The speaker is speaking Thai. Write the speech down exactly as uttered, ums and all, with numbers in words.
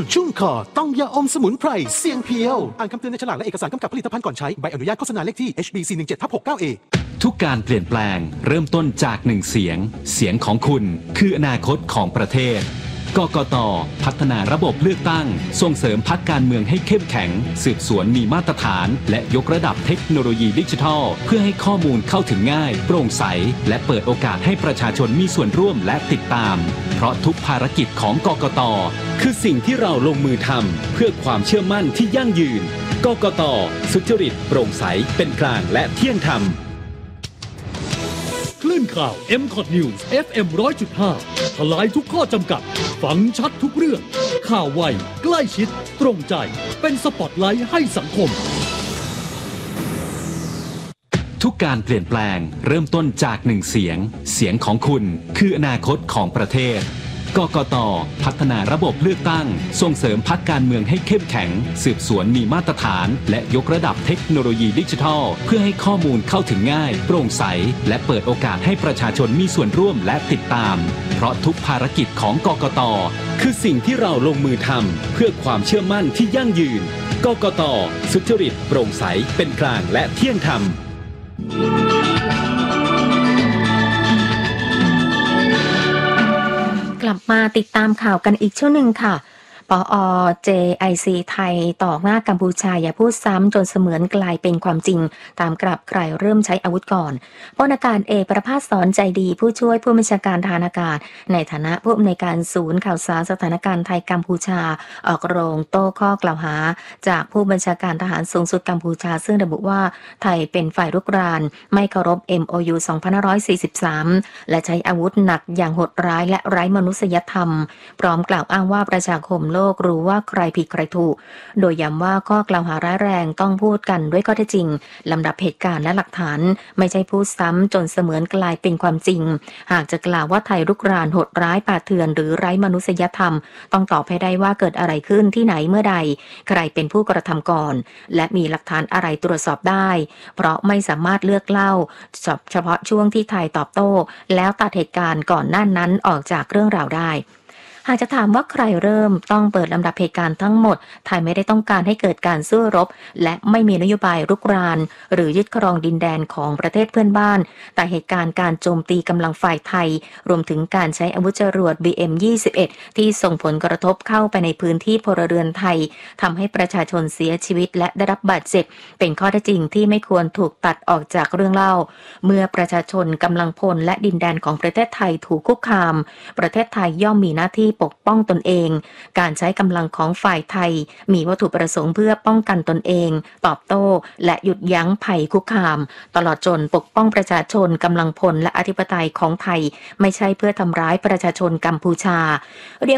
ชุ่มคอต้องยาอมสมุนไพรเสียงเพียวอ่านคำเตือนในฉลากและเอกสารกำกับผลิตภัณฑ์ก่อนใช้ใบอนุญาตโฆษณาเลขที่ เอช บี ซี หนึ่งเจ็ดทับหกเก้าเอทุกการเปลี่ยนแปลงเริ่มต้นจากหนึ่งเสียงเสียงของคุณคืออนาคตของประเทศกกต.พัฒนาระบบเลือกตั้งส่งเสริมพรรคการเมืองให้เข้มแข็งสืบสวนมีมาตรฐานและยกระดับเทคโนโลยีดิจิทัลเพื่อให้ข้อมูลเข้าถึงง่ายโปร่งใสและเปิดโอกาสให้ประชาชนมีส่วนร่วมและติดตามเพราะทุกภารกิจของกกต.คือสิ่งที่เราลงมือทำเพื่อความเชื่อมั่นที่ยั่งยืนกกต.สุจริตโปร่งใสเป็นกลางและเที่ยงธรรมคลื่นข่าว เอ็ม คอท News เอฟ เอ็ม หนึ่งร้อยจุดห้า ทลายทุกข้อจำกัดฟังชัดทุกเรื่องข่าวไวใกล้ชิดตรงใจเป็นสปอตไลท์ให้สังคมทุกการเปลี่ยนแปลงเริ่มต้นจากหนึ่งเสียงเสียงของคุณคืออนาคตของประเทศกกต.พัฒนาระบบเลือกตั้งส่งเสริมพรรคการเมืองให้เข้มแข็งสืบสวนมีมาตรฐานและยกระดับเทคโนโลยีดิจิทัลเพื่อให้ข้อมูลเข้าถึงง่ายโปร่งใสและเปิดโอกาสให้ประชาชนมีส่วนร่วมและติดตามเพราะทุกภารกิจของกกต.คือสิ่งที่เราลงมือทำเพื่อความเชื่อมั่นที่ยั่งยืนกกต.สุจริตโปร่งใสเป็นกลางและเที่ยงธรรมกลับมาติดตามข่าวกันอีกช่วงหนึ่งค่ะปอ เจ ไอ ซี ไทยต่อหน้ากัมพูชาอย่าพูดซ้ำจนเสมือนกลายเป็นความจริงตามกลับใครเริ่มใช้อาวุธก่อนพลอากาศเอกประภาสสอนใจดีผู้ช่วยผู้บัญชาการทหารอากาศในฐานะผู้อำนวยการศูนย์ข่าวสารสถานการณ์ไทยกัมพูชาออกโรงโต้ข้อกล่าวหาจากผู้บัญชาการทหารสูงสุดกัมพูชาซึ่งระบุว่าไทยเป็นฝ่ายรุกรานไม่เคารพ เอ็ม โอ ยู สองพันห้าร้อยสี่สิบสามและใช้อาวุธหนักอย่างโหดร้ายและไร้มนุษยธรรมพร้อมกล่าวอ้างว่าประชาคมโลกรู้ว่าใครผิดใครถูกโดยย้ำว่าข้อกล่าวหาร้ายแรงต้องพูดกันด้วยข้อเท็จจริงลำดับเหตุการณ์และหลักฐานไม่ใช่พูดซ้ำจนเสมือนกลายเป็นความจริงหากจะกล่าวว่าไทยรุกรานโหดร้ายป่าเถื่อนหรือไร้มนุษยธรรมต้องตอบให้ได้ว่าเกิดอะไรขึ้นที่ไหนเมื่อใดใครเป็นผู้กระทำก่อนและมีหลักฐานอะไรตรวจสอบได้เพราะไม่สามารถเลือกเล่าเฉพาะช่วงที่ไทยตอบโต้แล้วตัดเหตุการณ์ก่อนหน้านั้นออกจากเรื่องราวได้หากจะถามว่าใครเริ่มต้องเปิดลำดับเหตุการณ์ทั้งหมดไทยไม่ได้ต้องการให้เกิดการสู้รบและไม่มีนโยบายรุกรานหรือยึดครองดินแดนของประเทศเพื่อนบ้านแต่เหตุการณ์การโจมตีกำลังฝ่ายไทยรวมถึงการใช้อาวุธจรวด บี เอ็ม ยี่สิบเอ็ด ที่ส่งผลกระทบเข้าไปในพื้นที่พลเรือนไทยทำให้ประชาชนเสียชีวิตและได้รับบาดเจ็บเป็นข้อเท็จจริงที่ไม่ควรถูกตัดออกจากเรื่องเล่าเมื่อประชาชนกำลังพลและดินแดนของประเทศไทยถูกคุกคามประเทศไทยย่อมมีหน้าที่ปกป้องตนเองการใช้กำลังของฝ่ายไทยมีวัตถุประสงค์เพื่อป้องกันตนเองตอบโต้และหยุดยั้งภัยคุกคามตลอดจนปกป้องประชาชนกำลังพลและอธิปไตยของไทยไม่ใช่เพื่อทำร้ายประชาชนกัมพูชาเรียก